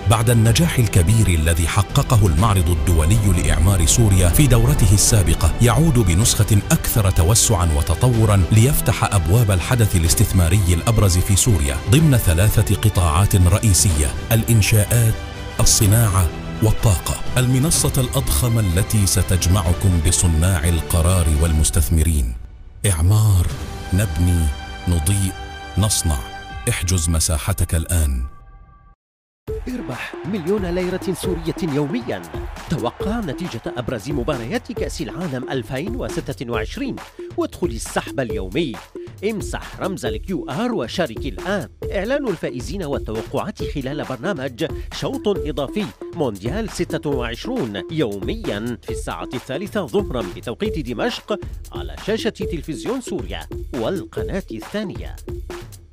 بعد النجاح الكبير الذي حققه المعرض الدولي لإعمار سوريا في دورته السابقة، يعود بنسخة أكثر توسعاً وتطوراً ليفتح أبواب الحدث الاستثماري الأبرز في سوريا ضمن 3 قطاعات رئيسية: الإنشاءات، الصناعة والطاقة. المنصة الأضخم التي ستجمعكم بصناع القرار والمستثمرين. إعمار، نبني، نضيء، نصنع. احجز مساحتك الآن. اربح 1,000,000 ليرة سورية يوميا. توقع نتيجة أبرز مباريات كأس العالم 2026 وادخل السحب اليومي. امسح رمز الQR وشارك الآن. إعلان الفائزين والتوقعات خلال برنامج شوط إضافي مونديال 26 يوميا في الساعة 3 ظهرا بتوقيت دمشق على شاشة تلفزيون سوريا والقناة الثانية.